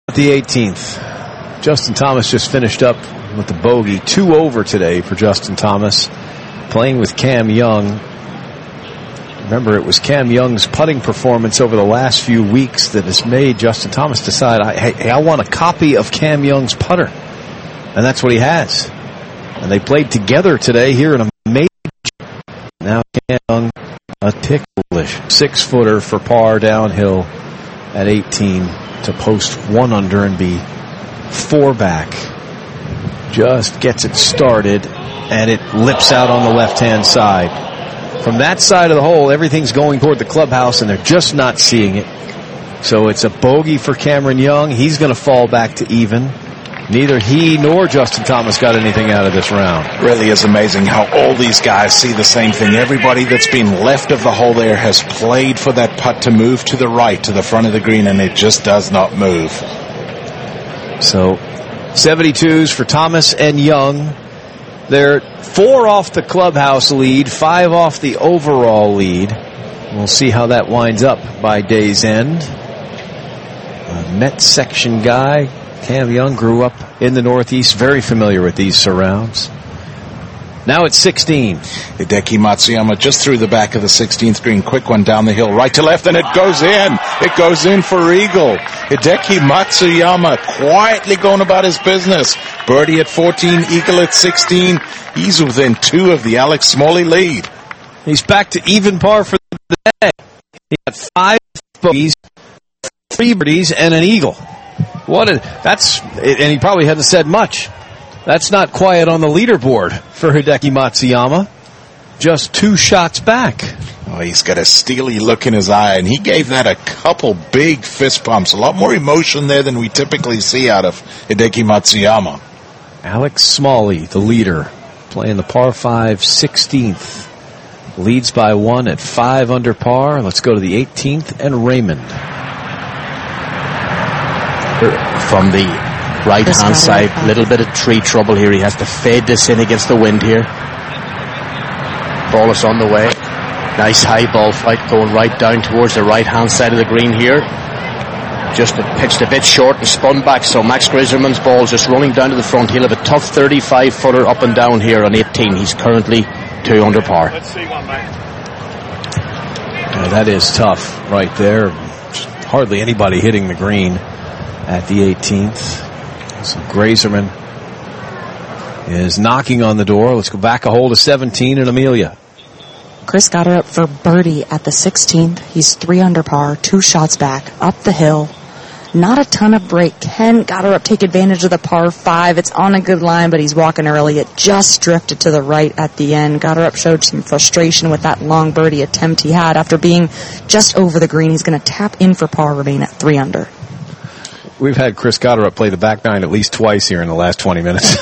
At the 18th, Justin Thomas just finished up with the bogey. 2 over today for Justin Thomas, playing with Cam Young. Remember, it was Cam Young's putting performance over the last few weeks that has made Justin Thomas decide, I want a copy of Cam Young's putter. And that's what he has. And they played together today here in a major. Now Cam Young, a ticklish 6-footer for par downhill at 18 to post 1 under and be 4 back. Just gets it started, and it lips out on the left-hand side. From that side of the hole, everything's going toward the clubhouse, and they're just not seeing it. So it's a bogey for Cameron Young. He's going to fall back to even. Neither he nor Justin Thomas got anything out of this round. Really is amazing how all these guys see the same thing. Everybody that's been left of the hole there has played for that putt to move to the right, to the front of the green, and it just does not move. So 72s for Thomas and Young. They're 4 off the clubhouse lead, 5 off the overall lead. We'll see how that winds up by day's end. A Met section guy, Cam Young, grew up in the Northeast, very familiar with these surrounds. Now it's 16. Hideki Matsuyama just through the back of the 16th green. Quick one down the hill, right to left, and it goes in. It goes in for eagle. Hideki Matsuyama quietly going about his business. Birdie at 14, eagle at 16. He's within 2 of the Alex Smalley lead. He's back to even par for the day. He got 5 bogeys, 3 birdies, and an eagle. And he probably hadn't said much. That's not quiet on the leaderboard for Hideki Matsuyama. Just 2 shots back. Oh, he's got a steely look in his eye, and he gave that a couple big fist pumps. A lot more emotion there than we typically see out of Hideki Matsuyama. Alex Smalley, the leader, playing the par 5 16th. Leads by 1 at 5 under par. Let's go to the 18th and Raymond. From the right-hand side, a little bit of tree trouble here. He has to fade this in against the wind here. Ball is on the way. Nice high ball flight going right down towards the right-hand side of the green here. Just pitched a bit short and spun back, so Max Greiserman's ball just running down to the front. He'll have a tough 35-footer up and down here on 18. He's currently 2 under par. Yeah, that is tough right there. Hardly anybody hitting the green at the 18th. So Greiserman is knocking on the door. Let's go back a hole to 17 and Amelia. Chris got her up for birdie at the 16th. He's 3 under par, 2 shots back, up the hill. Not a ton of break. Ken got her up, take advantage of the par 5. It's on a good line, but he's walking early. It just drifted to the right at the end. Got her up, showed some frustration with that long birdie attempt he had. After being just over the green, he's going to tap in for par, remain at 3 under. We've had Chris Gotterup play the back 9 at least twice here in the last 20 minutes.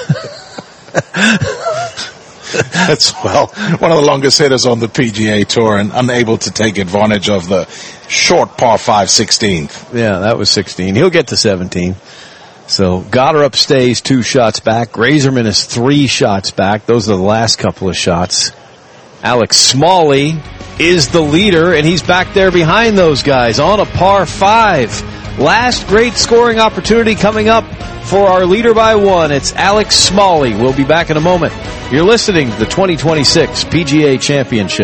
That's, one of the longest hitters on the PGA Tour and unable to take advantage of the short par 5 16th. Yeah, that was 16. He'll get to 17. So Gotterup stays 2 shots back. Greiserman is 3 shots back. Those are the last couple of shots. Alex Smalley is the leader, and he's back there behind those guys on a par 5. Last great scoring opportunity coming up for our leader by 1. It's Alex Smalley. We'll be back in a moment. You're listening to the 2026 PGA Championship.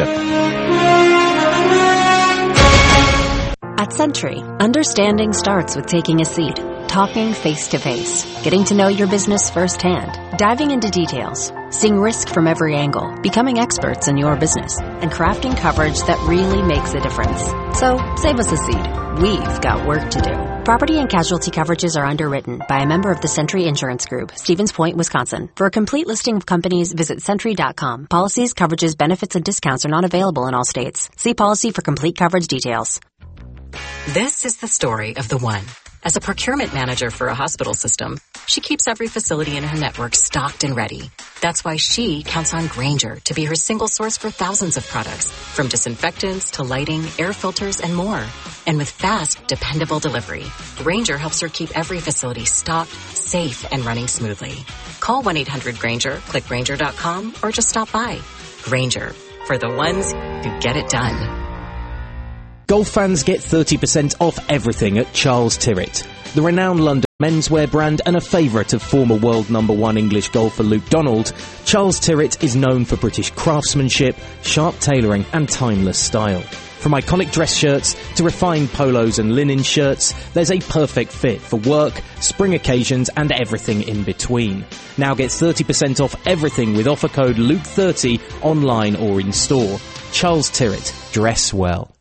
At Century, understanding starts with taking a seat, talking face-to-face, getting to know your business firsthand, diving into details, seeing risk from every angle, becoming experts in your business, and crafting coverage that really makes a difference. So, save us a seat. We've got work to do. Property and casualty coverages are underwritten by a member of the Century Insurance Group, Stevens Point, Wisconsin. For a complete listing of companies, visit Century.com. Policies, coverages, benefits, and discounts are not available in all states. See policy for complete coverage details. This is the story of the one. As a procurement manager for a hospital system, she keeps every facility in her network stocked and ready. That's why she counts on Grainger to be her single source for thousands of products, from disinfectants to lighting, air filters, and more. And with fast, dependable delivery, Grainger helps her keep every facility stocked, safe, and running smoothly. Call 1-800-GRAINGER, click Grainger.com, or just stop by. Grainger, for the ones who get it done. Golf fans get 30% off everything at Charles Tyrwhitt. The renowned London menswear brand and a favourite of former world #1 English golfer Luke Donald, Charles Tyrwhitt is known for British craftsmanship, sharp tailoring and timeless style. From iconic dress shirts to refined polos and linen shirts, there's a perfect fit for work, spring occasions and everything in between. Now get 30% off everything with offer code Luke30 online or in store. Charles Tyrwhitt. Dress well.